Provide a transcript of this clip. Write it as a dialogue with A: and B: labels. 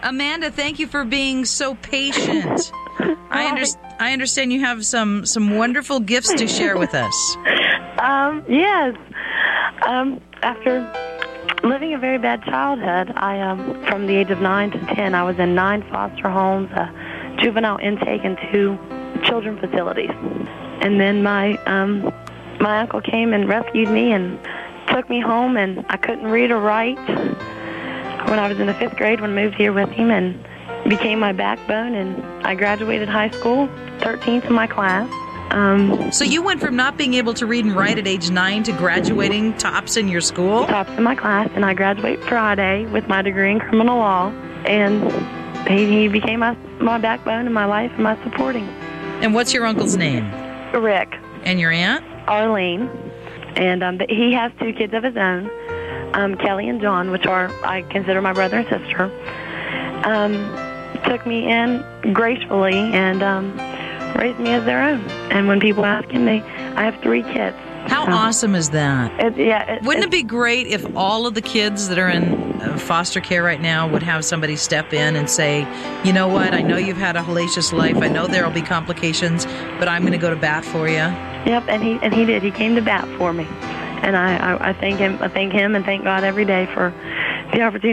A: Amanda, thank you for being so patient. I understand you have some wonderful gifts to share with us.
B: Yes. After living a very bad childhood, from the age of 9 to 10, I was in 9 foster homes, a juvenile intake, and 2 children facilities. And then my uncle came and rescued me and took me home, and I couldn't read or write when I was in the 5th grade when I moved here with him, and became my backbone, and I graduated high school, 13th in my class.
A: So you went from not being able to read and write at age 9 to graduating tops in your school?
B: Tops in my class, and I graduate Friday with my degree in criminal law, and he became my backbone in my life and my supporting.
A: And what's your uncle's name?
B: Rick.
A: And your aunt?
B: Arlene. And he has 2 kids of his own, Kelly and John, which I consider my brother and sister. Took me in gracefully and raised me as their own. And when people ask him, I have 3 kids.
A: How awesome is that? Wouldn't it be great if all of the kids that are in foster care right now would have somebody step in and say, you know what, I know you've had a hellacious life, I know there will be complications, but I'm going to go to bat for you.
B: Yep, and he did. He came to bat for me. And I thank him and thank God every day for the opportunity